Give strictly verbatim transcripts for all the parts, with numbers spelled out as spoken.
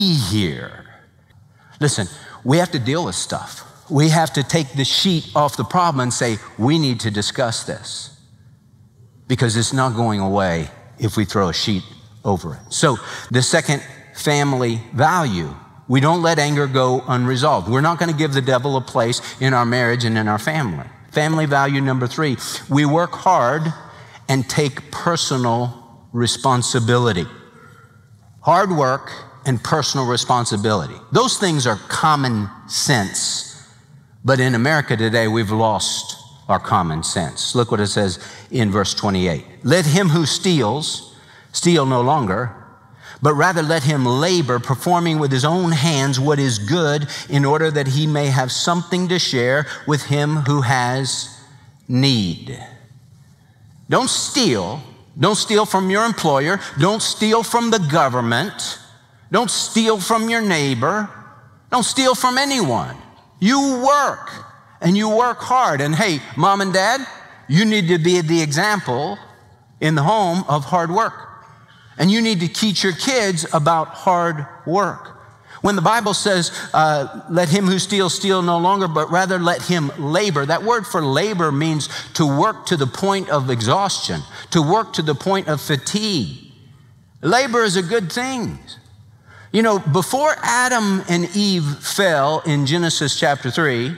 here. Listen, we have to deal with stuff. We have to take the sheet off the problem and say, we need to discuss this, because it's not going away if we throw a sheet over it. So the second family value, we don't let anger go unresolved. We're not going to give the devil a place in our marriage and in our family. Family value number three, we work hard and take personal responsibility. Hard work and personal responsibility. Those things are common sense. But in America today, we've lost our common sense. Look what it says in verse twenty-eight. Let him who steals, steal no longer, but rather let him labor, performing with his own hands what is good, in order that he may have something to share with him who has need. Don't steal. Don't steal from your employer. Don't steal from the government. Don't steal from your neighbor. Don't steal from anyone. You work, and you work hard. And hey, mom and dad, you need to be the example in the home of hard work. And you need to teach your kids about hard work. When the Bible says, uh, let him who steals steal no longer, but rather let him labor. That word for labor means to work to the point of exhaustion, to work to the point of fatigue. Labor is a good thing. You know, before Adam and Eve fell in Genesis chapter three,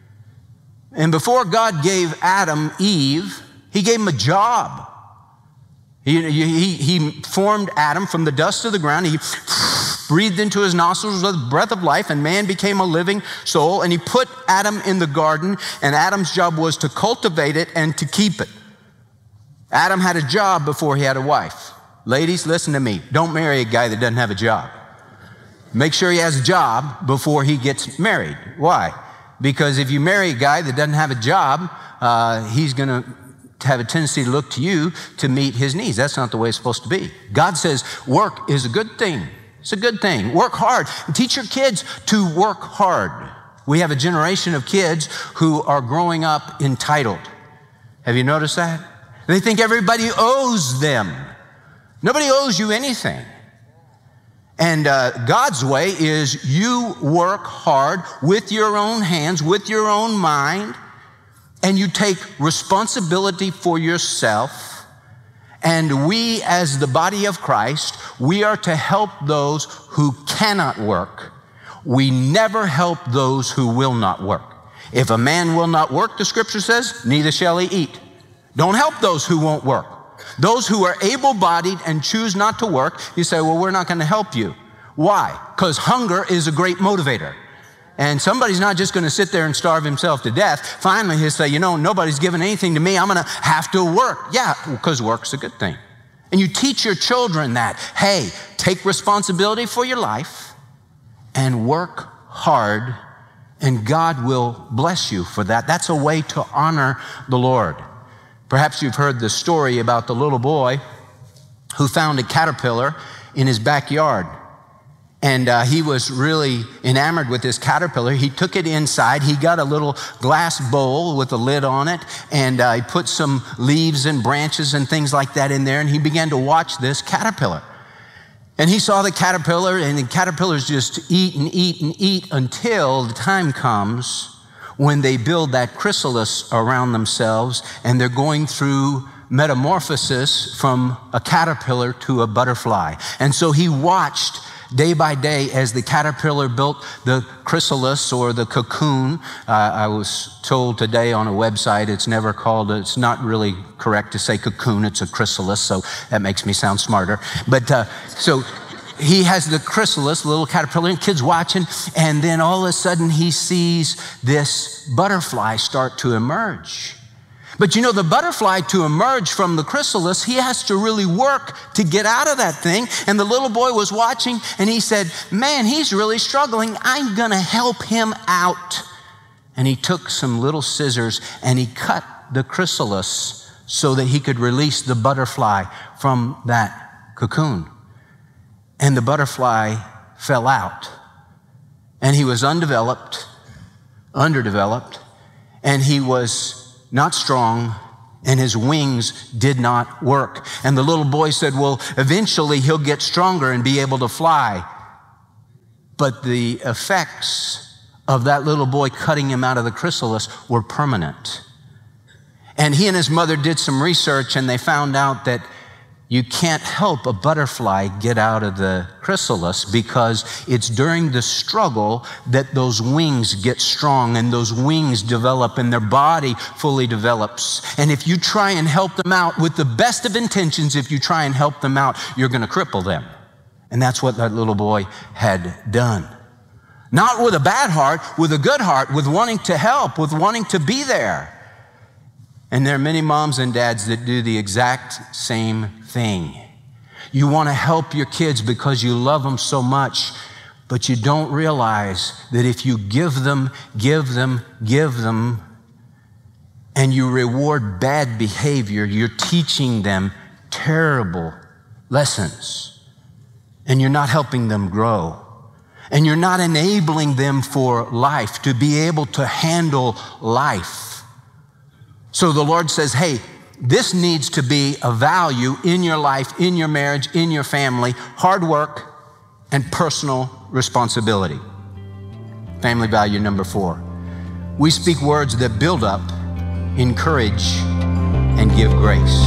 and before God gave Adam Eve, he gave him a job. He, he, he formed Adam from the dust of the ground. He breathed into his nostrils the breath of life, and man became a living soul. And he put Adam in the garden, and Adam's job was to cultivate it and to keep it. Adam had a job before he had a wife. Ladies, listen to me. Don't marry a guy that doesn't have a job. Make sure he has a job before he gets married. Why? Because if you marry a guy that doesn't have a job, uh, he's going to have a tendency to look to you to meet his needs. That's not the way it's supposed to be. God says work is a good thing. It's a good thing. Work hard. Teach your kids to work hard. We have a generation of kids who are growing up entitled. Have you noticed that? They think everybody owes them. Nobody owes you anything. And uh, God's way is you work hard with your own hands, with your own mind, and you take responsibility for yourself. And we, as the body of Christ, we are to help those who cannot work. We never help those who will not work. If a man will not work, the scripture says, neither shall he eat. Don't help those who won't work. Those who are able-bodied and choose not to work, you say, well, we're not going to help you. Why? Because hunger is a great motivator. And somebody's not just going to sit there and starve himself to death. Finally, he'll say, you know, nobody's given anything to me. I'm going to have to work. Yeah, because work's a good thing. And you teach your children that, hey, take responsibility for your life and work hard, and God will bless you for that. That's a way to honor the Lord. Perhaps you've heard the story about the little boy who found a caterpillar in his backyard. And uh, he was really enamored with this caterpillar. He took it inside. He got a little glass bowl with a lid on it, and uh, he put some leaves and branches and things like that in there, and he began to watch this caterpillar. And he saw the caterpillar, and the caterpillars just eat and eat and eat until the time comes when they build that chrysalis around themselves, and they're going through metamorphosis from a caterpillar to a butterfly. And so he watched day by day as the caterpillar built the chrysalis or the cocoon. Uh, I was told today on a website it's never called, it's not really correct to say cocoon, it's a chrysalis, so that makes me sound smarter. But uh, so he has the chrysalis, the little caterpillar, and kids watching, and then all of a sudden he sees this butterfly start to emerge. But you know, the butterfly, to emerge from the chrysalis, he has to really work to get out of that thing. And the little boy was watching, and he said, man, he's really struggling. I'm going to help him out. And he took some little scissors, and he cut the chrysalis so that he could release the butterfly from that cocoon. And the butterfly fell out. And he was undeveloped, underdeveloped, and he was not strong, and his wings did not work. And the little boy said, well, eventually he'll get stronger and be able to fly. but the effects of that little boy cutting him out of the chrysalis were permanent. And he and his mother did some research, and they found out that you can't help a butterfly get out of the chrysalis because it's during the struggle that those wings get strong and those wings develop and their body fully develops. And if you try and help them out with the best of intentions, if you try and help them out, you're going to cripple them. And that's what that little boy had done. Not with a bad heart, with a good heart, with wanting to help, with wanting to be there. And there are many moms and dads that do the exact same thing. You want to help your kids because you love them so much, but you don't realize that if you give them, give them, give them, and you reward bad behavior, you're teaching them terrible lessons, and you're not helping them grow. And you're not enabling them for life, to be able to handle life. So the Lord says, hey, this needs to be a value in your life, in your marriage, in your family, hard work and personal responsibility. Family value number four. We speak words that build up, encourage, and give grace.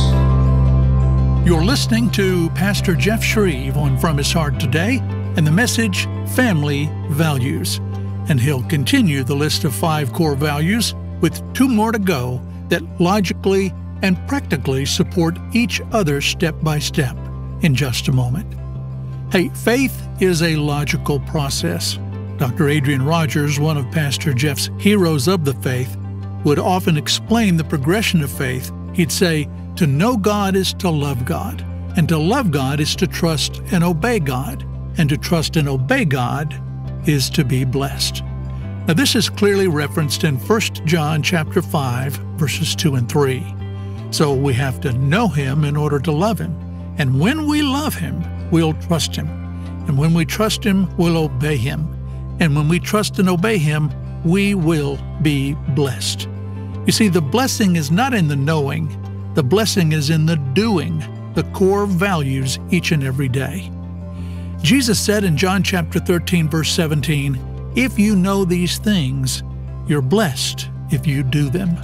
You're listening to Pastor Jeff Shreve on From His Heart Today and the message, Family Values. And he'll continue the list of five core values with two more to go that logically and practically support each other step by step in just a moment. Hey, faith is a logical process. Doctor Adrian Rogers, one of Pastor Jeff's heroes of the faith, would often explain the progression of faith. He'd say, to know God is to love God, and to love God is to trust and obey God, and to trust and obey God is to be blessed. Now, this is clearly referenced in First John chapter five, verses two and three. So we have to know Him in order to love Him. And when we love Him, we'll trust Him. And when we trust Him, we'll obey Him. And when we trust and obey Him, we will be blessed. You see, the blessing is not in the knowing. The blessing is in the doing, the core values each and every day. Jesus said in John chapter thirteen, verse seventeen, if you know these things, you're blessed if you do them.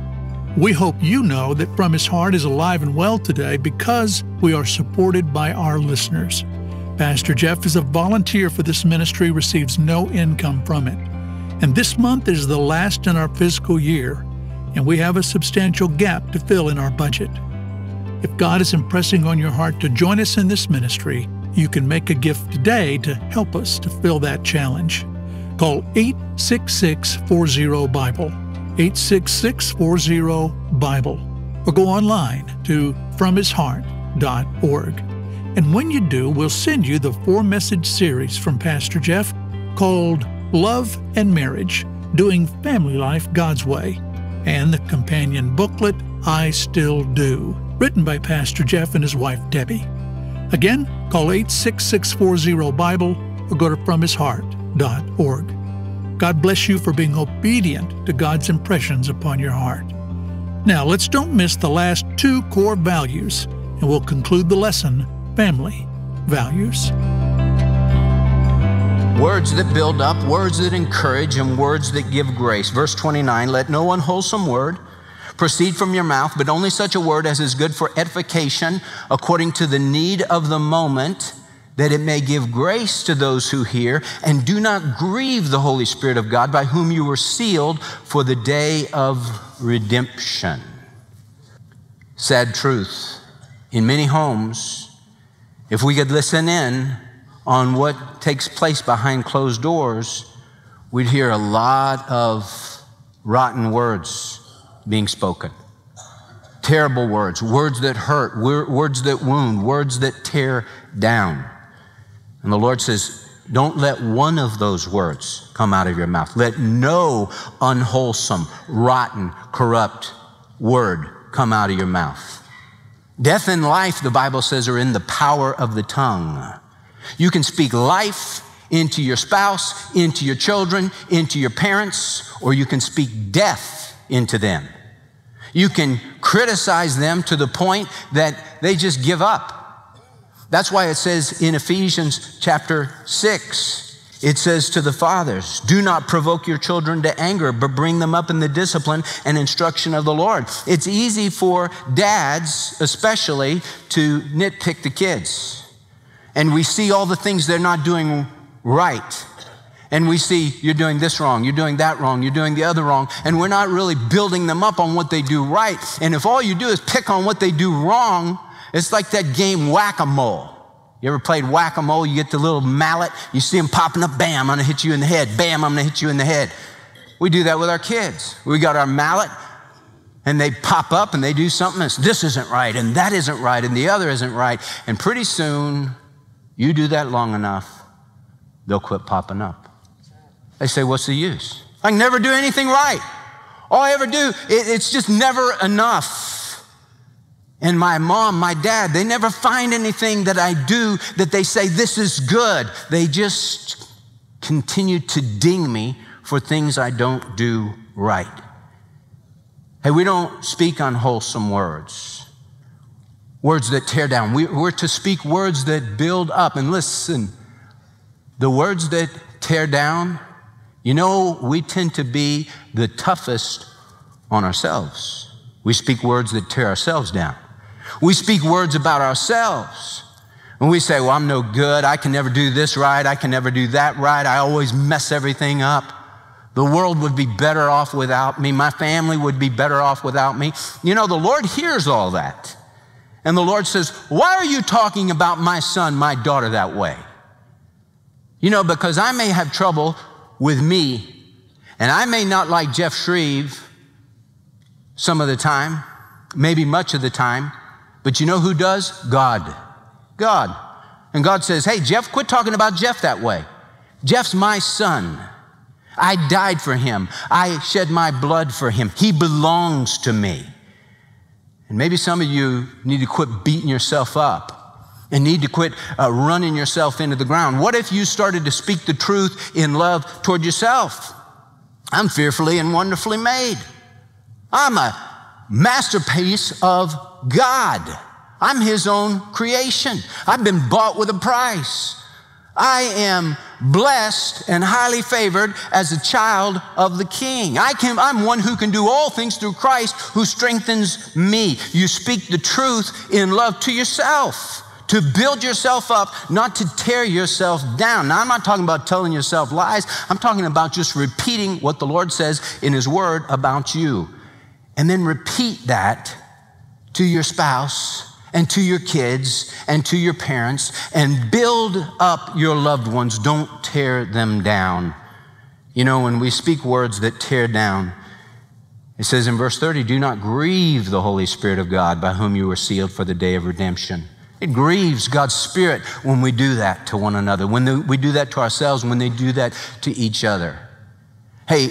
We hope you know that From His Heart is alive and well today because we are supported by our listeners. Pastor Jeff is a volunteer for this ministry, receives no income from it. And this month is the last in our fiscal year, and we have a substantial gap to fill in our budget. If God is impressing on your heart to join us in this ministry, you can make a gift today to help us to fill that challenge. Call eight six six, four zero, Bible, eight six six, four zero, Bible, or go online to from his heart dot org. And when you do, we'll send you the four-message series from Pastor Jeff called Love and Marriage, Doing Family Life God's Way, and the companion booklet, I Still Do, written by Pastor Jeff and his wife, Debbie. Again, call eight six six, four zero, Bible or go to from his heart dot org. God bless you for being obedient to God's impressions upon your heart. Now, let's don't miss the last two core values, and we'll conclude the lesson, Family Values. Words that build up, words that encourage, and words that give grace. Verse twenty-nine, let no unwholesome word proceed from your mouth, but only such a word as is good for edification according to the need of the moment, that it may give grace to those who hear. And do not grieve the Holy Spirit of God, by whom you were sealed for the day of redemption. Sad truth. In many homes, if we could listen in on what takes place behind closed doors, we'd hear a lot of rotten words being spoken. Terrible words, words that hurt, words that wound, words that tear down. And the Lord says, don't let one of those words come out of your mouth. Let no unwholesome, rotten, corrupt word come out of your mouth. Death and life, the Bible says, are in the power of the tongue. You can speak life into your spouse, into your children, into your parents, or you can speak death into them. You can criticize them to the point that they just give up. That's why it says in Ephesians chapter six, It says to the fathers, do not provoke your children to anger, but bring them up in the discipline and instruction of the Lord. It's easy for dads, especially, to nitpick the kids. And we see all the things they're not doing right. And we see you're doing this wrong, you're doing that wrong, you're doing the other wrong. And we're not really building them up on what they do right. And if all you do is pick on what they do wrong, it's like that game whack-a-mole. You ever played whack-a-mole? You get the little mallet, you see them popping up, bam, I'm gonna hit you in the head, bam, I'm gonna hit you in the head. We do that with our kids. We got our mallet, and they pop up and they do something, and this isn't right, and that isn't right, and the other isn't right. And pretty soon, you do that long enough, they'll quit popping up. They say, what's the use? I can never do anything right. All I ever do, it, it's just never enough. And my mom, my dad, they never find anything that I do that they say, this is good. They just continue to ding me for things I don't do right. Hey, we don't speak unwholesome words, words that tear down. We, we're to speak words that build up. And listen, the words that tear down, you know, we tend to be the toughest on ourselves. We speak words that tear ourselves down. We speak words about ourselves. When we say, well, I'm no good, I can never do this right, I can never do that right, I always mess everything up. The world would be better off without me. My family would be better off without me. You know, the Lord hears all that. And the Lord says, why are you talking about my son, my daughter that way? You know, because I may have trouble with me, and I may not like Jeff Shreve some of the time, maybe much of the time, but you know who does? God. God. And God says, hey, Jeff, quit talking about Jeff that way. Jeff's my son. I died for him. I shed my blood for him. He belongs to me. And maybe some of you need to quit beating yourself up and need to quit uh, running yourself into the ground. What if you started to speak the truth in love toward yourself? I'm fearfully and wonderfully made. I'm a masterpiece of God. I'm his own creation. I've been bought with a price. I am blessed and highly favored as a child of the King. I can, I'm one who can do all things through Christ who strengthens me. You speak the truth in love to yourself, to build yourself up, not to tear yourself down. Now, I'm not talking about telling yourself lies. I'm talking about just repeating what the Lord says in his word about you. And then repeat that to your spouse and to your kids and to your parents, and build up your loved ones. Don't tear them down. You know, when we speak words that tear down, it says in verse thirty, do not grieve the Holy Spirit of God, by whom you were sealed for the day of redemption. It grieves God's Spirit when we do that to one another, when we do that to ourselves, when they do that to each other. Hey,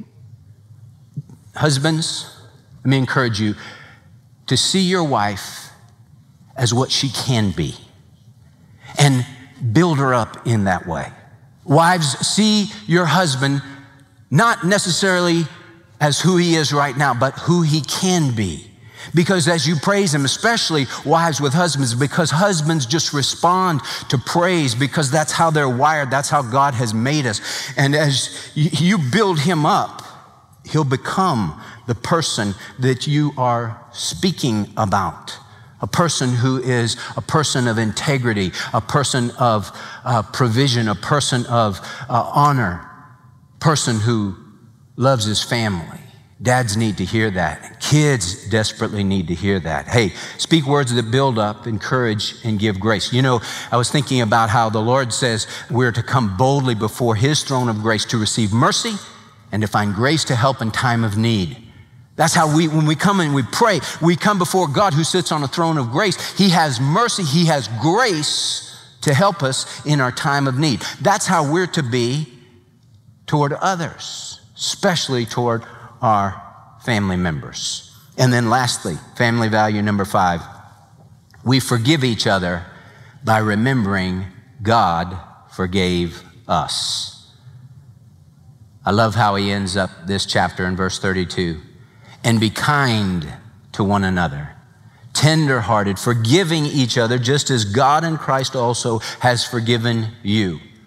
husbands, let me encourage you to see your wife as what she can be and build her up in that way. Wives, see your husband not necessarily as who he is right now, but who he can be. Because as you praise him, especially wives with husbands, because husbands just respond to praise because that's how they're wired, that's how God has made us. And as you build him up, he'll become the person that you are speaking about. A person who is a person of integrity, a person of uh, provision, a person of uh, honor, person who loves his family. Dads need to hear that. Kids desperately need to hear that. Hey, speak words that build up, encourage, and give grace. You know, I was thinking about how the Lord says we're to come boldly before his throne of grace to receive mercy and to find grace to help in time of need. That's how we, when we come and we pray, we come before God who sits on a throne of grace. He has mercy, he has grace to help us in our time of need. That's how we're to be toward others, especially toward our family members. And then lastly, family value number five, we forgive each other by remembering God forgave us. I love how he ends up this chapter in verse thirty-two. And be kind to one another, tender-hearted, forgiving each other, just as God in Christ also has forgiven you.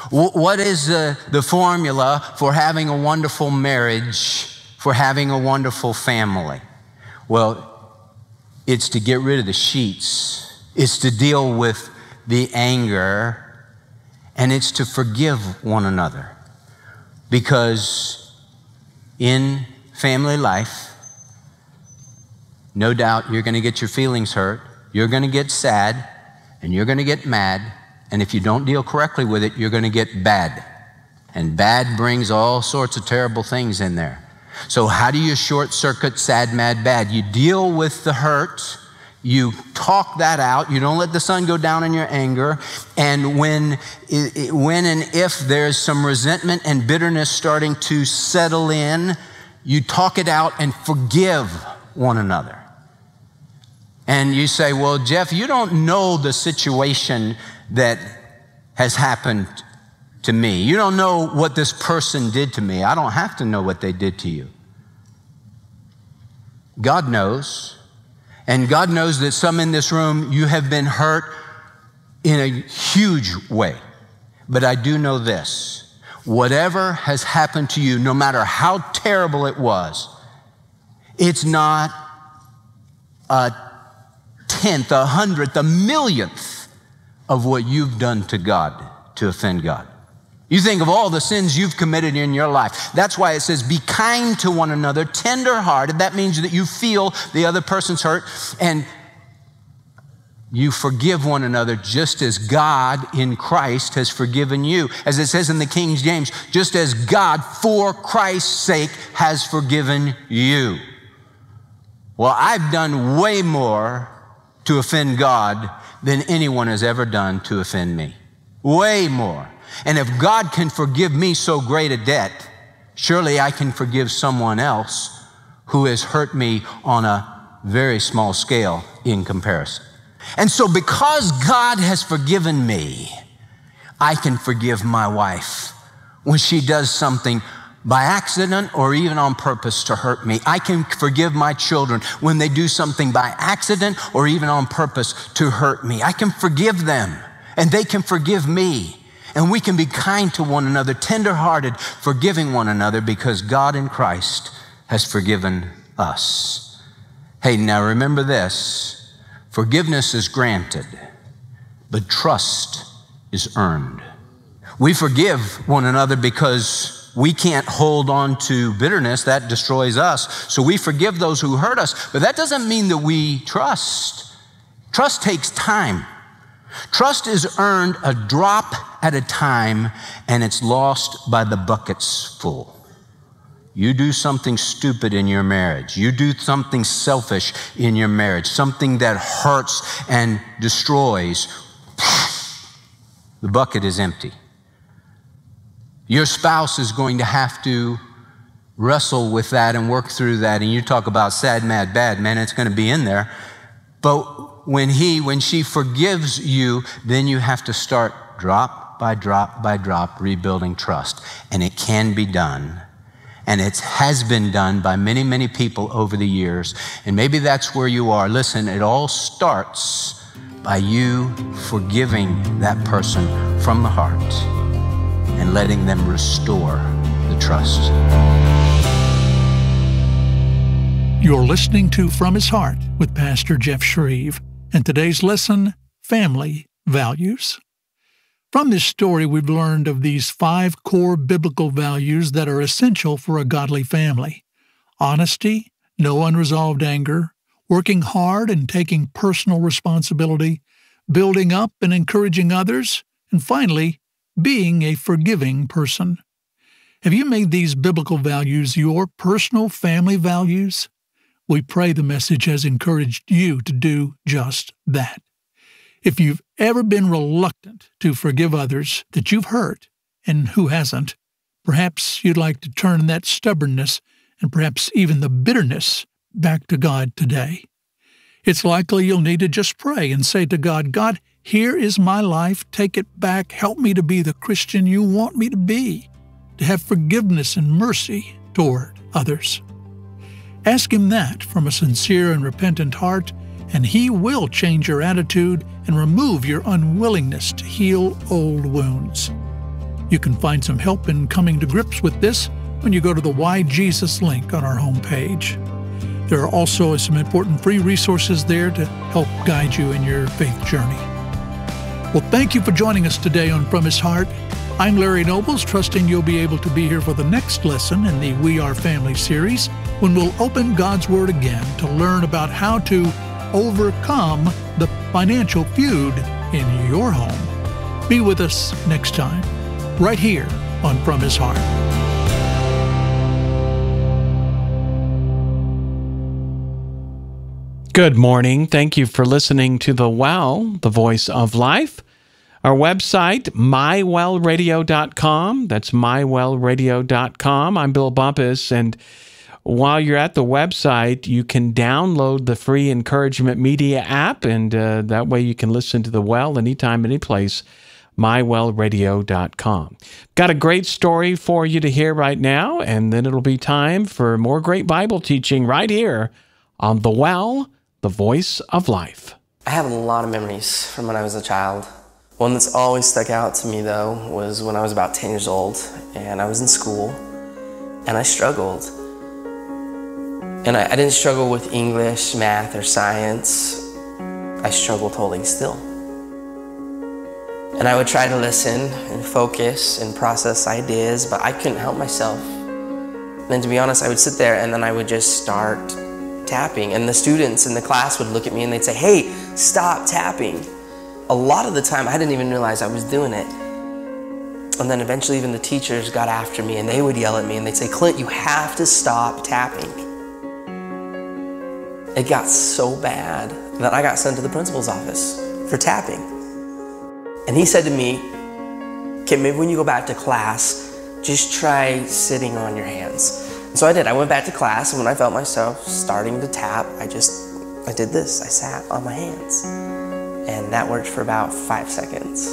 What is the, the formula for having a wonderful marriage, for having a wonderful family? Well, it's to get rid of the sheets. It's to deal with the anger, and it's to forgive one another. Because in family life, no doubt you're going to get your feelings hurt, you're going to get sad, and you're going to get mad. And if you don't deal correctly with it, you're going to get bad. And bad brings all sorts of terrible things in there. So how do you short circuit sad, mad, bad? You deal with the hurt. You talk that out. You don't let the sun go down in your anger. And when, when and if there's some resentment and bitterness starting to settle in, you talk it out and forgive one another. And you say, well, Jeff, you don't know the situation that has happened to me. You don't know what this person did to me. I don't have to know what they did to you. God knows. And God knows that some in this room, you have been hurt in a huge way. But I do know this. Whatever has happened to you, no matter how terrible it was, it's not a tenth, a hundredth, a millionth of what you've done to God to offend God. You think of all the sins you've committed in your life. That's why it says, be kind to one another, tender-hearted. That means that you feel the other person's hurt, and you forgive one another just as God in Christ has forgiven you. As it says in the King James, just as God for Christ's sake has forgiven you. Well, I've done way more to offend God than anyone has ever done to offend me. Way more. And if God can forgive me so great a debt, surely I can forgive someone else who has hurt me on a very small scale in comparison. And so because God has forgiven me, I can forgive my wife when she does something by accident or even on purpose to hurt me. I can forgive my children when they do something by accident or even on purpose to hurt me. I can forgive them, and they can forgive me. And we can be kind to one another, tender-hearted, forgiving one another because God in Christ has forgiven us. Hey, now remember this. Forgiveness is granted, but trust is earned. We forgive one another because we can't hold on to bitterness. That destroys us. So we forgive those who hurt us, but that doesn't mean that we trust. Trust takes time. Trust is earned a drop at a time, and it's lost by the buckets full. You do something stupid in your marriage. You do something selfish in your marriage, something that hurts and destroys. The bucket is empty. Your spouse is going to have to wrestle with that and work through that. And you talk about sad, mad, bad, man, it's going to be in there. But when he, when she forgives you, then you have to start drop by drop by drop rebuilding trust. And it can be done. And it has been done by many, many people over the years. And maybe that's where you are. Listen, it all starts by you forgiving that person from the heart and letting them restore the trust. You're listening to From His Heart with Pastor Jeff Shreve, and today's lesson, Family Values. From this story, we've learned of these five core biblical values that are essential for a godly family: honesty, no unresolved anger, working hard and taking personal responsibility, building up and encouraging others, and finally, being a forgiving person. Have you made these biblical values your personal family values? We pray the message has encouraged you to do just that. If you've ever been reluctant to forgive others that you've hurt, and who hasn't, perhaps you'd like to turn that stubbornness and perhaps even the bitterness back to God today. It's likely you'll need to just pray and say to God, God, here is my life. Take it back. Help me to be the Christian you want me to be, to have forgiveness and mercy toward others. Ask Him that from a sincere and repentant heart, and He will change your attitude and remove your unwillingness to heal old wounds. You can find some help in coming to grips with this when you go to the Why Jesus link on our homepage. There are also some important free resources there to help guide you in your faith journey. Well, thank you for joining us today on From His Heart. I'm Larry Nobles, trusting you'll be able to be here for the next lesson in the We Are Family series, when we'll open God's Word again to learn about how to overcome the financial feud in your home. Be with us next time, right here on From His Heart. Good morning. Thank you for listening to The Well, the Voice of Life. Our website, my well radio dot com. That's my well radio dot com. I'm Bill Bumpus, and while you're at the website, you can download the free Encouragement Media app, and uh, that way you can listen to The Well anytime, anyplace, my well radio dot com. Got a great story for you to hear right now, and then it'll be time for more great Bible teaching right here on The Well, the Voice of Life. I have a lot of memories from when I was a child. One that's always stuck out to me, though, was when I was about ten years old, and I was in school, and I struggled. And I, I didn't struggle with English, math, or science. I struggled holding still. And I would try to listen and focus and process ideas, but I couldn't help myself. And to be honest, I would sit there and then I would just start tapping. And the students in the class would look at me and they'd say, "Hey, stop tapping." A lot of the time, I didn't even realize I was doing it. And then eventually even the teachers got after me and they would yell at me and they'd say, "Clint, you have to stop tapping." It got so bad that I got sent to the principal's office for tapping. And he said to me, "Okay, maybe when you go back to class, just try sitting on your hands." And so I did. I went back to class, and when I felt myself starting to tap, I just, I did this. I sat on my hands. And that worked for about five seconds.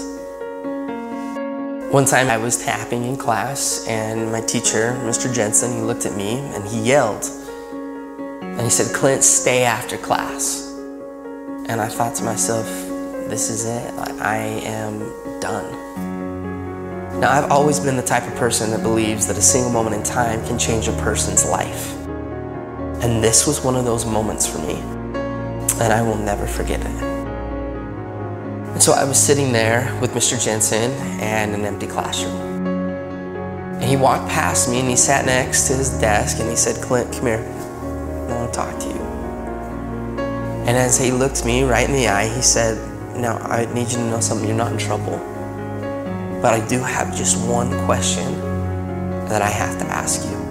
One time I was tapping in class, and my teacher, Mister Jensen, he looked at me and he yelled. And he said, "Clint, stay after class." And I thought to myself, this is it. I am done. Now, I've always been the type of person that believes that a single moment in time can change a person's life. And this was one of those moments for me. And I will never forget it. And so I was sitting there with Mister Jensen and an empty classroom. And he walked past me and he sat next to his desk and he said, "Clint, come here. I want to talk to you." And as he looked me right in the eye, he said, "Now, I need you to know something. You're not in trouble. But I do have just one question that I have to ask you."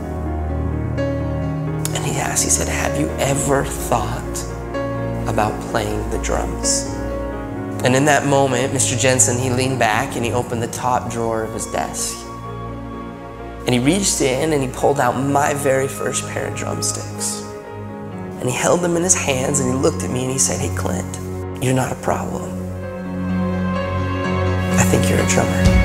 And he asked, he said, "Have you ever thought about playing the drums?" And in that moment, Mister Jensen, he leaned back and he opened the top drawer of his desk. And he reached in and he pulled out my very first pair of drumsticks. And he held them in his hands and he looked at me and he said, "Hey, Clint, you're not a problem. I think you're a drummer."